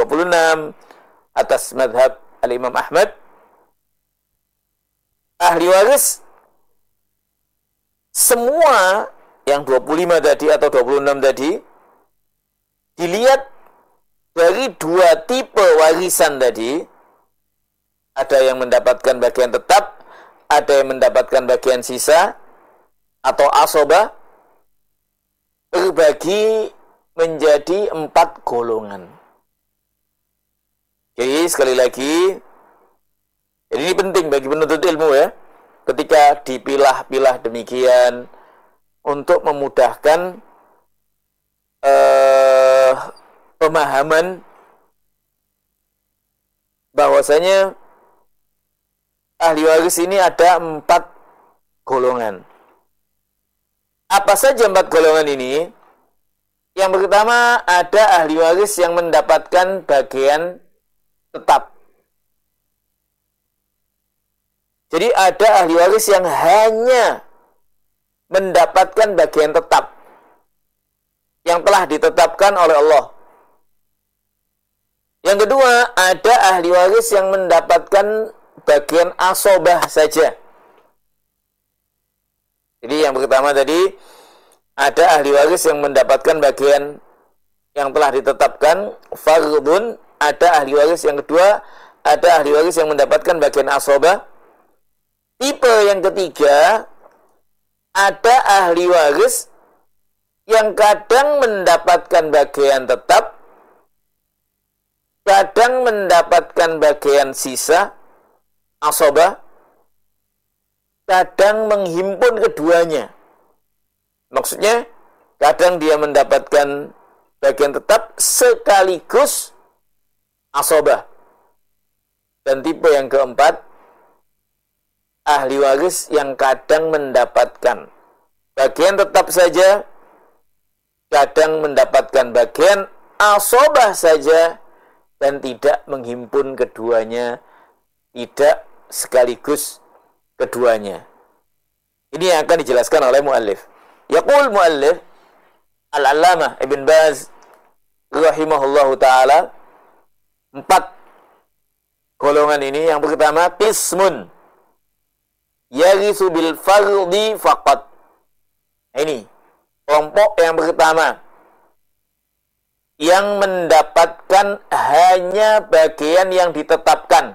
26 atas madhab Al-Imam Ahmad. Ahli waris semua yang 25 tadi atau 26 tadi dilihat dari dua tipe warisan tadi. Ada yang mendapatkan bagian tetap, ada yang mendapatkan bagian sisa atau asobah, terbagi menjadi 4 golongan. Jadi sekali lagi, jadi ini penting bagi penuntut ilmu ya, ketika dipilah-pilah demikian untuk memudahkan pemahaman bahwasanya ahli waris ini ada 4 golongan. Apa saja 4 golongan ini? Yang pertama, ada ahli waris yang mendapatkan bagian tetap. Jadi ada ahli waris yang hanya mendapatkan bagian tetap yang telah ditetapkan oleh Allah. Yang kedua, ada ahli waris yang mendapatkan bagian asobah saja. Jadi yang pertama tadi, ada ahli waris yang mendapatkan bagian yang telah ditetapkan, fardun. Ada ahli waris yang kedua, ada ahli waris yang mendapatkan bagian asobah. Tipe yang ketiga, ada ahli waris yang kadang mendapatkan bagian tetap, kadang mendapatkan bagian sisa, asobah, kadang menghimpun keduanya. Maksudnya, kadang dia mendapatkan bagian tetap sekaligus asobah. Dan tipe yang keempat, ahli waris yang kadang mendapatkan bagian tetap saja, kadang mendapatkan bagian asobah saja, dan tidak menghimpun keduanya, tidak sekaligus keduanya. Ini yang akan dijelaskan oleh muallif. Yaqul muallif Al-Allamah Ibn Baz rahimahullahu ta'ala, 4 golongan ini. Yang pertama, qismun yarisu bil fardi faqat. Ini kelompok yang pertama, yang mendapatkan hanya bagian yang ditetapkan.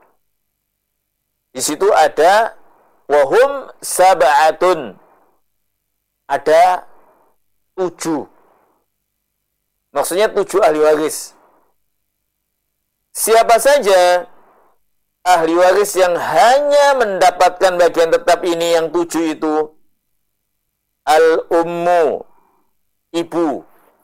Di situ ada wahum sab'atun, ada 7. Maksudnya 7 ahli waris. Siapa saja ahli waris yang hanya mendapatkan bagian tetap ini, yang 7 itu? Al-ummu, ibu.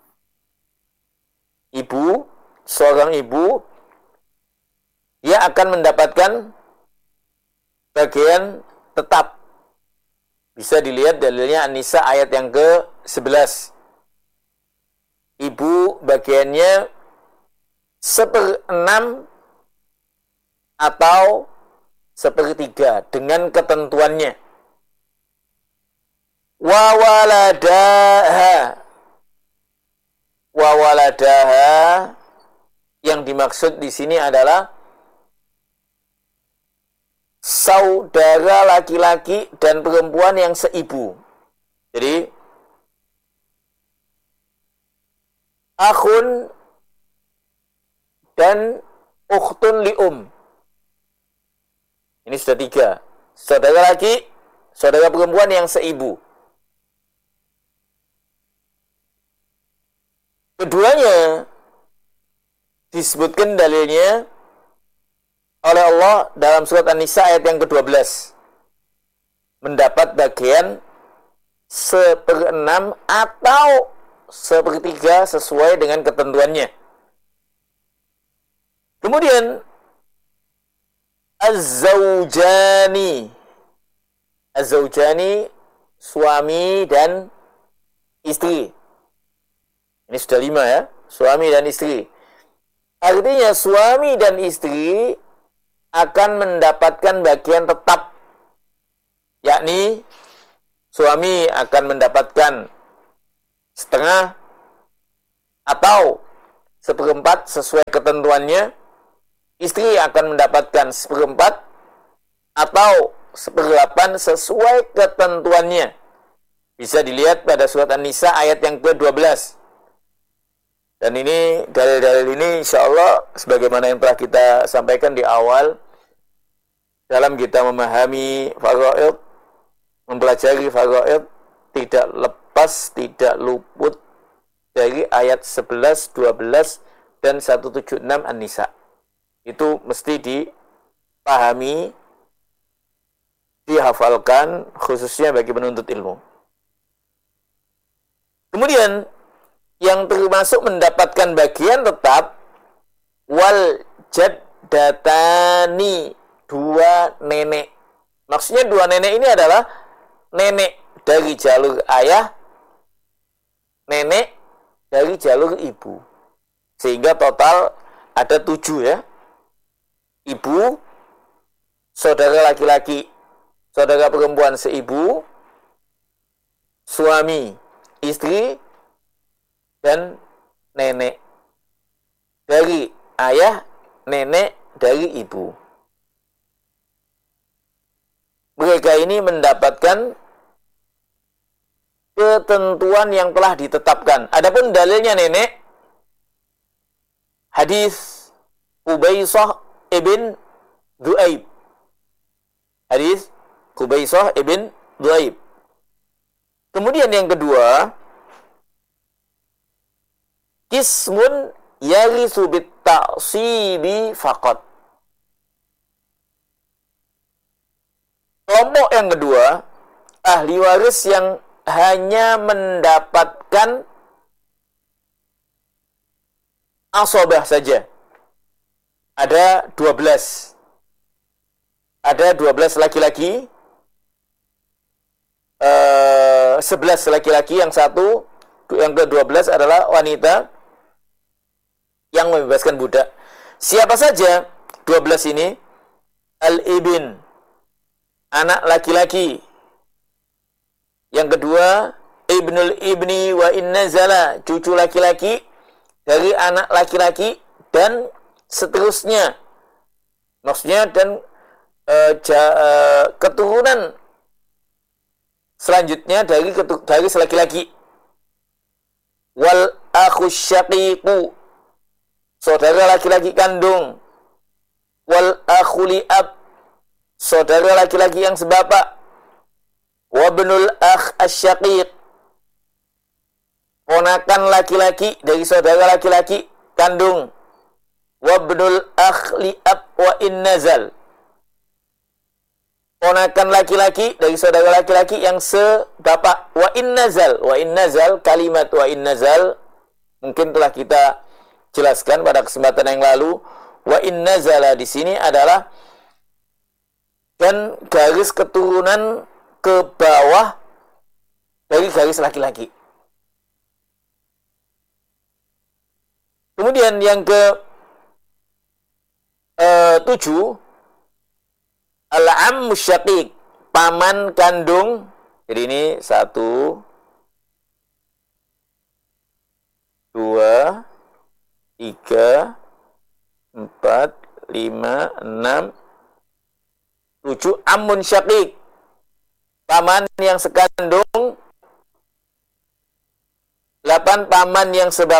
Ibu, seorang ibu, dia akan mendapatkan bagian tetap. Bisa dilihat dalilnya An-Nisa ayat yang ke-11. Ibu bagiannya 1/6 atau 1/3 dengan ketentuannya. Wa waladaha, yang dimaksud di sini adalah saudara laki-laki dan perempuan yang seibu. Jadi akhun dan ukhtun li'um. Ini sudah 3. Saudara laki, saudara perempuan yang seibu. Keduanya disebutkan dalilnya oleh Allah dalam surat An-Nisa ayat yang ke-12. Mendapat bagian 1/6 atau 1/3 sesuai dengan ketentuannya. Kemudian Az-zawjani, suami dan istri. Ini sudah 5 ya, suami dan istri. Artinya suami dan istri akan mendapatkan bagian tetap, yakni suami akan mendapatkan setengah atau seperempat sesuai ketentuannya, istri akan mendapatkan seperempat atau seperdelapan sesuai ketentuannya. Bisa dilihat pada surat An-Nisa ayat yang ke-12. Dan ini, dalil-dalil ini insya Allah sebagaimana yang telah kita sampaikan di awal, dalam kita memahami faraid, mempelajari faraid, tidak lepas, tidak luput dari ayat 11, 12, dan 176 An-Nisa. Itu mesti dipahami, dihafalkan, khususnya bagi penuntut ilmu. Kemudian, yang termasuk mendapatkan bagian tetap, wal jaddatani, dua nenek. Maksudnya dua nenek ini adalah nenek dari jalur ayah, nenek dari jalur ibu. Sehingga total ada 7 ya. Ibu, saudara laki-laki, saudara perempuan seibu, suami, istri, dan nenek. Dari ayah, nenek dari ibu. Mereka ini mendapatkan ketentuan yang telah ditetapkan. Adapun dalilnya nenek, hadis Qubaisah ibn Du'aib. Hadis Qubaisah ibn Du'aib. Kemudian yang kedua, Qismun yarisu bit-ta'sibi faqat. Kelompok yang kedua, ahli waris yang hanya mendapatkan asobah saja. Ada 12. Ada 12 laki-laki, 11 laki-laki, yang ke-12 adalah wanita yang membebaskan budak. Siapa saja 12 ini? Al-ibn, anak laki-laki. Yang kedua, ibnul ibni wa innazala, cucu laki-laki dari anak laki-laki, dan seterusnya. Maksudnya, dan keturunan selanjutnya dari laki-laki. Wal akhus syaqiqu, saudara laki-laki kandung. Wal akhuli ab, saudara laki-laki yang sebapak. Wabnul akh asyaqiq, ponakan laki-laki dari saudara laki-laki kandung. Wabnul akh li'ab wa innazal, ponakan laki-laki dari saudara laki-laki yang sebapak. Wa innazal, kalimat wa innazal mungkin telah kita jelaskan pada kesempatan yang lalu. Wa innazala di sini adalah dan garis keturunan ke bawah dari garis laki-laki. Kemudian yang ke 7, al-am syaqiq, paman kandung. Jadi ini 1, 2, 3, 4, 5, 6, 7. Amun syaqiq, paman yang sekandung. 8, paman yang sebapak.